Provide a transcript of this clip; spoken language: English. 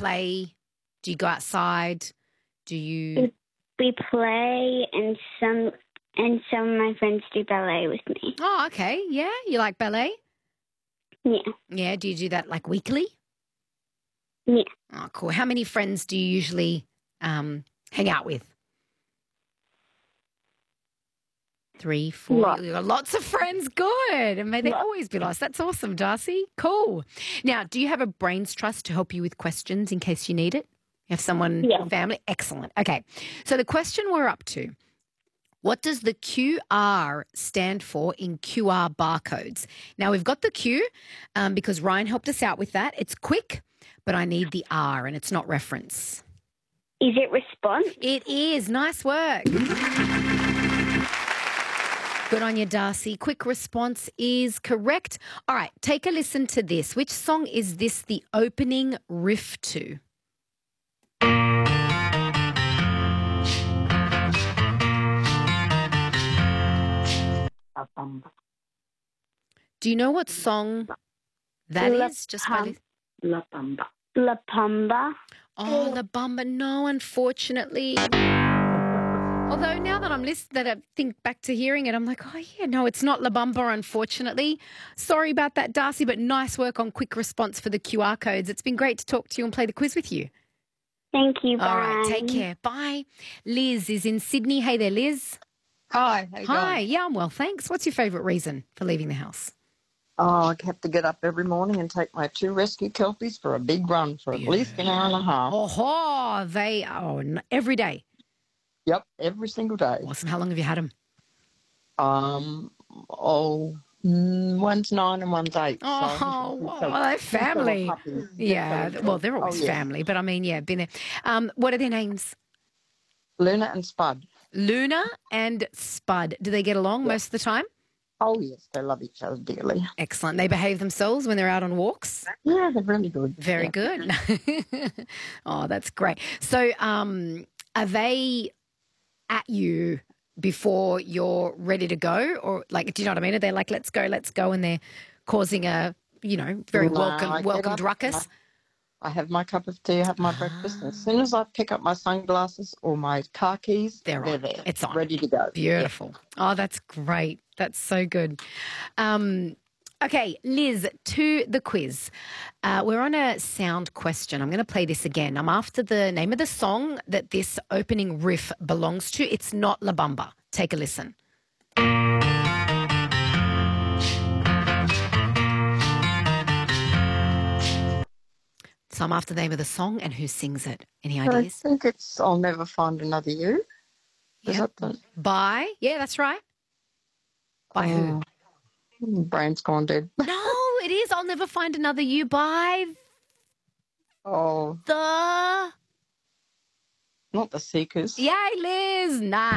play? Do you go outside? Do you? We play, and some of my friends do ballet with me. Oh, okay. Yeah, you like ballet? Yeah. Yeah. Do you do that like weekly? Yeah. Oh, cool. How many friends do you usually hang out with? 3, 4. Lots. You've got lots of friends. Good. And may they always be lost. That's awesome, Darcy. Cool. Now, do you have a brains trust to help you with questions in case you need it? You have someone, family? Excellent. Okay. So the question we're up to, what does the QR stand for in QR barcodes? Now, we've got the Q because Ryan helped us out with that. It's quick, but I need the R, and it's not reference. Is it response? It is. Nice work. Good on you, Darcy. Quick response is correct. All right, take a listen to this. Which song is this the opening riff to? Do you know what song that is? Just by this? La Bamba. La Bamba. Oh, La Bamba. No, unfortunately. Although now that I think back to hearing it, I'm like, oh yeah, no, it's not La Bamba, unfortunately. Sorry about that, Darcy, but nice work on quick response for the QR codes. It's been great to talk to you and play the quiz with you. Thank you. Bye. All right, take care. Bye. Liz is in Sydney. Hey there, Liz. Hi. How you Hi. going? Yeah, I'm well, thanks. What's your favourite reason for leaving the house? Oh, I have to get up every morning and take my 2 rescue kelpies for a big run for at least an hour and a half. Every day. Yep, every single day. Awesome. How long have you had them? One's 9 and one's 8. Oh, they're family. Yeah, well, they're always family, but I mean, yeah, been there. What are their names? Luna and Spud. Luna and Spud. Do they get along most of the time? Oh, yes, they love each other dearly. Excellent. They behave themselves when they're out on walks? Yeah, they're really good. Very good. Oh, that's great. So are they at you before you're ready to go? Or, like, do you know what I mean? Are they like, let's go, and they're causing a, very welcomed ruckus? I have my cup of tea, I have my breakfast, and as soon as I pick up my sunglasses or my car keys, they're there. It's on. Ready to go. Beautiful. Yeah. Oh, that's great. That's so good. Okay, Liz, to the quiz. We're on a sound question. I'm going to play this again. I'm after the name of the song that this opening riff belongs to. It's not La Bamba. Take a listen. So I'm after the name of the song and who sings it. Any ideas? I think it's I'll Never Find Another You. Is that the... By? Yeah, that's right. By who? Brain's gone dead. No, it is I'll Never Find Another You by... Oh. The... Not the Seekers. Yay, Liz. Nah.